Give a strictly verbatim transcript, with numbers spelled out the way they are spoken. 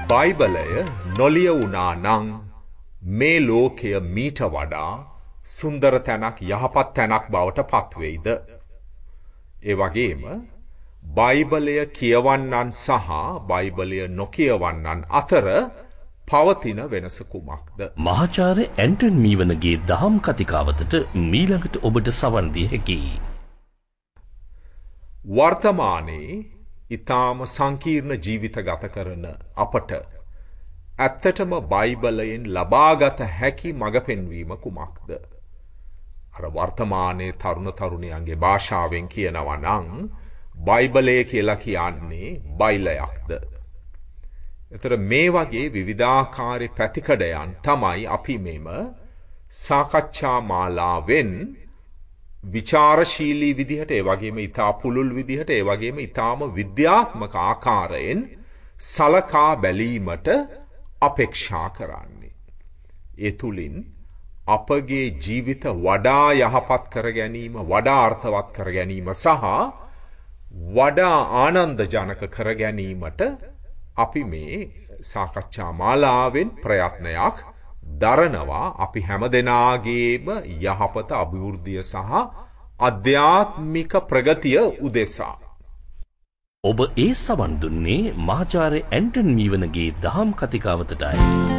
බයිබලය නොලිය වුණා නම් මේ ලෝකය මීට වඩා සුන්දර තැනක් යහපත් තැනක් බවට පත්වෙයිද? ඒ වගේම බයිබලය කියවන්නන් සහ බයිබලය නොකියවන්නන් අතර පවතින වෙනස කුමක්ද? මහාචාර්ය ඇන්ටන් මීවනගේ දහම් කතිකාවතට මීළඟට ඔබට සවන් දිය හැකියි. වර්තමානයේ ඊටාම සංකීර්ණ ජීවිත ගත කරන අපට ඇත්තටම බයිබලයෙන් ලබාගත හැකි මඟ පෙන්වීම කුමක්ද? අර වර්තමානයේ තරුණ තරුණියන්ගේ භාෂාවෙන් කියනවා නම් බයිබලය කියලා කියන්නේ බයිලයක්ද? එතර මේ වගේ විවිධාකාරී පැතිකඩයන් තමයි අපි මෙම සාකච්ඡා මාලාවෙන් විචාරශීලී විදිහට, ඒ වගේම ඊටා පුළුල් විදිහට, ඒ වගේම ඊටාම විද්‍යාත්මක ආකාරයෙන් සලකා බැලීමට අපේක්ෂා කරන්නේ. ඒ තුලින් අපගේ ජීවිත වඩා යහපත් කර ගැනීම, වඩා අර්ථවත් කර ගැනීම සහ වඩා ආනන්දජනක කර ගැනීමට අපි මේ සාකච්ඡා මාලාවෙන් ප්‍රයත්නයක් දරනවා. අපි හැමදෙනාගේම යහපත, අභිවෘද්ධිය සහ අධ්‍යාත්මික ප්‍රගතිය උදෙසා. ඔබ ඒ සවන් දුන්නේ මහාචාර්ය ඇන්ටන් මීවනගේ දහම් කතිකාවතටයි.